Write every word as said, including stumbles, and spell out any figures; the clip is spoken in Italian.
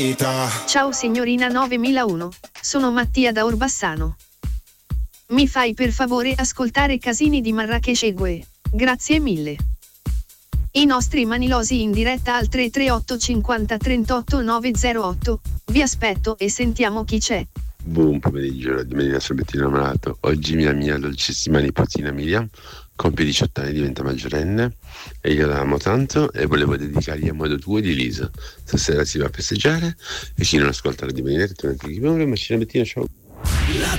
Ciao signorina novemilauno, sono Mattia da Orbassano. Mi fai per favore ascoltare Casini di Marrakesh e Gue? Grazie mille. I nostri manilosi in diretta al tre tre otto cinquanta trentotto novecentotto. Vi aspetto e sentiamo chi c'è. Buon pomeriggio di Melina Sorbettino Malato. Oggi mia mia dolcissima nipotina Miriam compie diciotto anni, diventa maggiorenne e io la amo tanto e volevo dedicargli a modo tuo di Lisa. Stasera si va a festeggiare e chi non ascolta la di Melina, tornate chi vuole, Marcina Bettina, ciao. La